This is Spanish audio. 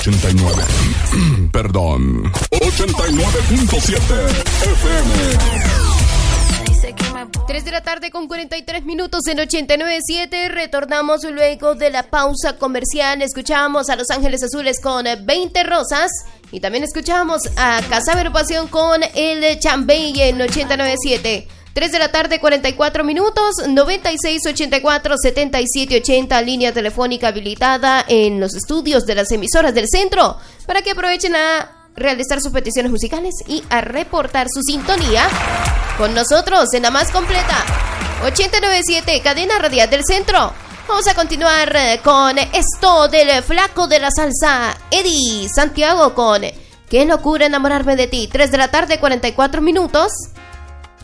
89. Perdón. 89.7 FM. 3 de la tarde con 43 minutos en 89.7. Retornamos luego de la pausa comercial. Escuchamos a Los Ángeles Azules con 20 Rosas. Y también escuchamos a Casa Agrupación con el Chambey en 89.7. 3 de la tarde, 44 minutos, 9684-7780, línea telefónica habilitada en los estudios de las emisoras del centro, para que aprovechen a realizar sus peticiones musicales y a reportar su sintonía con nosotros en la más completa, 89.7, cadena radial del centro. Vamos a continuar con esto del flaco de la salsa, Eddie Santiago, con Qué locura enamorarme de ti. 3 de la tarde, 44 minutos.